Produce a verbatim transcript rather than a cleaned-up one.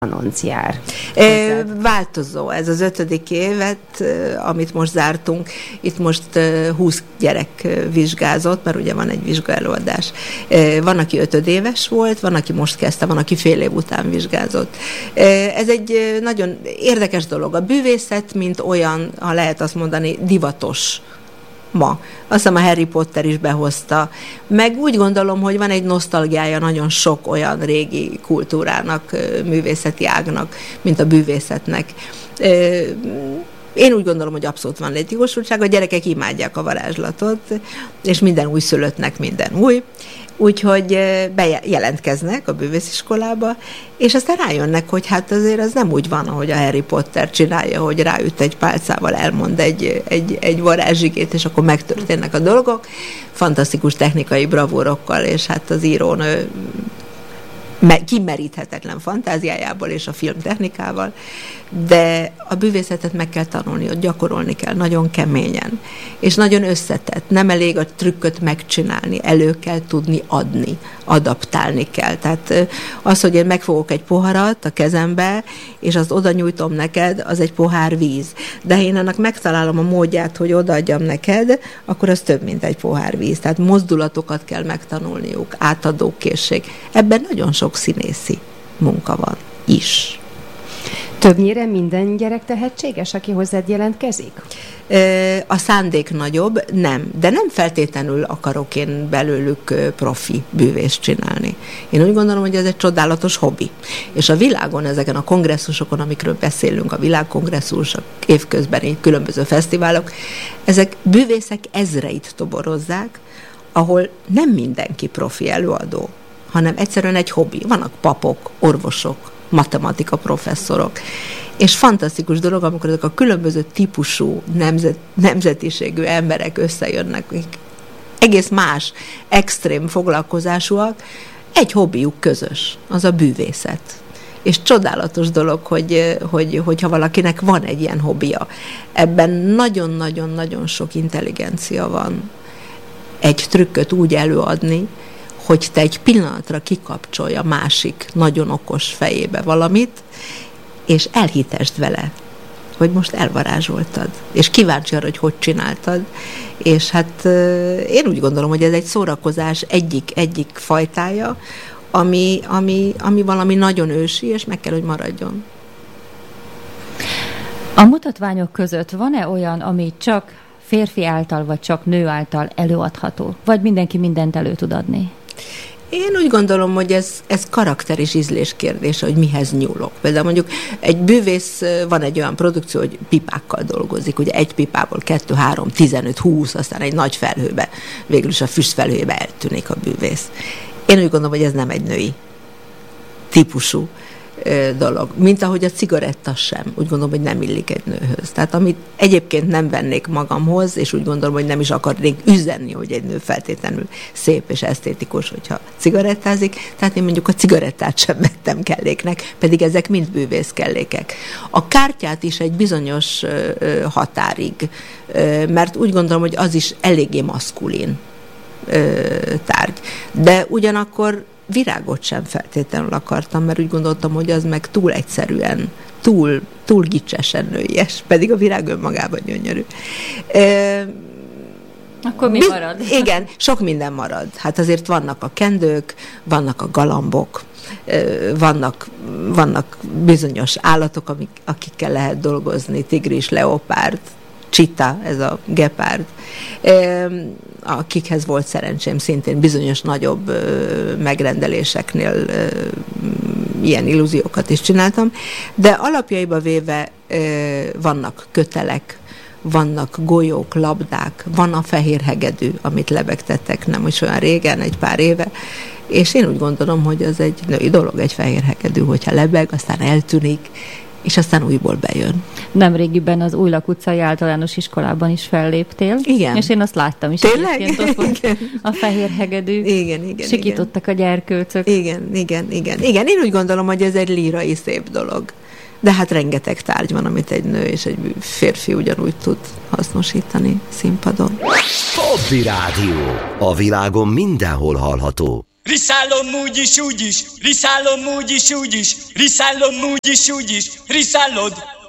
anonciár. E, változó. Ez az ötödik évet, amit most zártunk, itt most húsz gyerek vizsgázott, mert ugye van egy vizsgaelőadás. E, van, aki ötödéves volt, van, aki most kezdte, van, aki fél év után vizsgázott. E, ez egy nagyon érdekes dolog. A bűvészet, mint olyan, ha lehet azt mondani, divatos ma. Azt hiszem a Harry Potter is behozta. Meg úgy gondolom, hogy van egy nosztalgiája nagyon sok olyan régi kultúrának, művészeti ágnak, mint a bűvészetnek. Én úgy gondolom, hogy abszolút van létjogosultság, a gyerekek imádják a varázslatot, és minden újszülöttnek minden új. Úgyhogy bejelentkeznek a bűvésziskolába, és aztán rájönnek, hogy hát azért az nem úgy van, ahogy a Harry Potter csinálja, hogy ráüt egy pálcával, elmond egy, egy, egy varázsigét, és akkor megtörténnek a dolgok. Fantasztikus technikai bravúrokkal, és hát az írónő kimeríthetetlen fantáziájából és a filmtechnikával, de a bűvészetet meg kell tanulni, ott gyakorolni kell, nagyon keményen, és nagyon összetett. Nem elég a trükköt megcsinálni, elő kell tudni adni, adaptálni kell. Tehát az, hogy én megfogok egy poharat a kezembe, és azt oda nyújtom neked, az egy pohár víz. De én ennek megtalálom a módját, hogy odaadjam neked, akkor az több, mint egy pohár víz. Tehát mozdulatokat kell megtanulniuk, átadókészség. Ebben nagyon sok színészi munka van is. Többnyire minden gyerek tehetséges, aki hozzád jelentkezik? A szándék nagyobb, nem. De nem feltétlenül akarok én belőlük profi bűvészt csinálni. Én úgy gondolom, hogy ez egy csodálatos hobbi. És a világon, ezeken a kongresszusokon, amikről beszélünk, a világkongresszus, a évközbeni különböző fesztiválok, ezek bűvészek ezreit toborozzák, ahol nem mindenki profi előadó, hanem egyszerűen egy hobbi. Vannak papok, orvosok, matematika professzorok. És fantasztikus dolog, amikor ezek a különböző típusú nemzet, nemzetiségű emberek összejönnek, akik egész más, extrém foglalkozásúak, egy hobbiuk közös, az a bűvészet. És csodálatos dolog, hogy, hogy, hogyha valakinek van egy ilyen hobbija. Ebben nagyon-nagyon-nagyon sok intelligencia van. Egy trükköt úgy előadni, hogy te egy pillanatra kikapcsolj a másik nagyon okos fejébe valamit, és elhitesd vele, hogy most elvarázsoltad, és kíváncsi arra, hogy hogy csináltad, és hát én úgy gondolom, hogy ez egy szórakozás egyik, egyik fajtája, ami, ami, ami valami nagyon ősi, és meg kell, hogy maradjon. A mutatványok között van-e olyan, ami csak férfi által, vagy csak nő által előadható? Vagy mindenki mindent elő tud adni? Én úgy gondolom, hogy ez, ez karakter és ízlés kérdése, hogy mihez nyúlok. Például mondjuk egy bűvész, van egy olyan produkció, hogy pipákkal dolgozik, ugye egy pipából kettő, három, tizenöt, húsz, aztán egy nagy felhőbe, végül is a füstfelhőbe eltűnik a bűvész. Én úgy gondolom, hogy ez nem egy női típusú dolog. Mint ahogy a cigaretta sem. Úgy gondolom, hogy nem illik egy nőhöz. Tehát amit egyébként nem vennék magamhoz, és úgy gondolom, hogy nem is akarnék üzenni, hogy egy nő feltétlenül szép és esztétikus, hogyha cigarettázik. Tehát én mondjuk a cigarettát sem vettem kelléknek, pedig ezek mind bűvész kellékek. A kártyát is egy bizonyos határig, mert úgy gondolom, hogy az is eléggé maszkulin tárgy. De ugyanakkor virágot sem feltétlenül akartam, mert úgy gondoltam, hogy az meg túl egyszerűen, túl, túl gicsesen nőies, pedig a virág önmagában gyönyörű. E, Akkor mi biz- marad? Igen, sok minden marad. Hát azért vannak a kendők, vannak a galambok, vannak, vannak bizonyos állatok, amik, akikkel lehet dolgozni, tigris, leopárd, csita, ez a gepárd, akikhez volt szerencsém szintén bizonyos nagyobb megrendeléseknél ilyen illúziókat is csináltam, de alapjaiba véve vannak kötelek, vannak golyók, labdák, van a fehér hegedű, amit lebegtettek nem is olyan régen, egy pár éve, és én úgy gondolom, hogy az egy női dolog, egy fehér hegedű, hogyha lebeg, aztán eltűnik, és aztán újból bejön. Nemrégiben az Újlak utcai általános iskolában is felléptél. Igen. És én azt láttam is. Tényleg? Ott volt a fehér hegedű. Igen, igen. Sikítottak igen. a gyerkőcök. Igen, igen, igen. Igen, én úgy gondolom, hogy ez egy lírai szép dolog. De hát rengeteg tárgy van, amit egy nő és egy férfi ugyanúgy tud hasznosítani színpadon. Hobby Rádió. A világon mindenhol hallható. Riszállom úgy is, úgy is, riszállom úgy is, úgy is, riszállom úgy is, úgy is, riszállod.